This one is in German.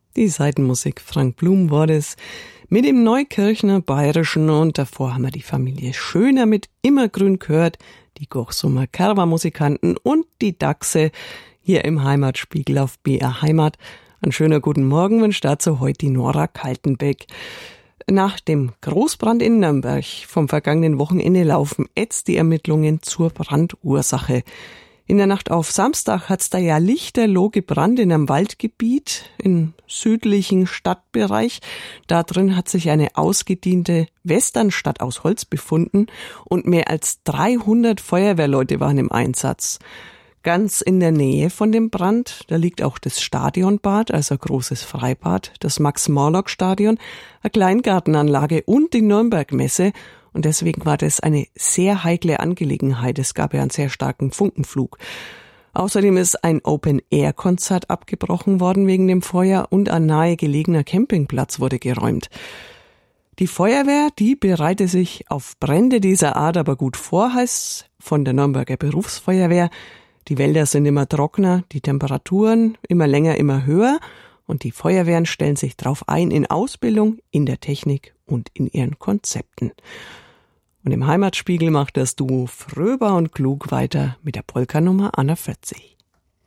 Die Seitenmusik Frank Blum war das mit dem Neukirchner Bayerischen und davor haben wir die Familie Schöner mit Immergrün gehört, die Gochsumer Kerwa-Musikanten und die Dachse hier im Heimatspiegel auf BR Heimat. Ein schöner guten Morgen wünscht dazu heute die Nora Kaltenbeck. Nach dem Großbrand in Nürnberg vom vergangenen Wochenende laufen jetzt die Ermittlungen zur Brandursache. In der Nacht auf Samstag hat's da ja lichterloh gebrannt in einem Waldgebiet im südlichen Stadtbereich. Da drin hat sich eine ausgediente Westernstadt aus Holz befunden und mehr als 300 Feuerwehrleute waren im Einsatz. Ganz in der Nähe von dem Brand, da liegt auch das Stadionbad, also ein großes Freibad, das Max-Morlock-Stadion, eine Kleingartenanlage und die Nürnberg-Messe. Und deswegen war das eine sehr heikle Angelegenheit. Es gab ja einen sehr starken Funkenflug. Außerdem ist ein Open-Air-Konzert abgebrochen worden wegen dem Feuer und ein nahe gelegener Campingplatz wurde geräumt. Die Feuerwehr, die bereite sich auf Brände dieser Art aber gut vor, heißt von der Nürnberger Berufsfeuerwehr. Die Wälder sind immer trockener, die Temperaturen immer länger, immer höher und die Feuerwehren stellen sich darauf ein in Ausbildung, in der Technik und in ihren Konzepten. Und im Heimatspiegel macht das Duo Fröber und Klug weiter mit der Polka Nummer 41.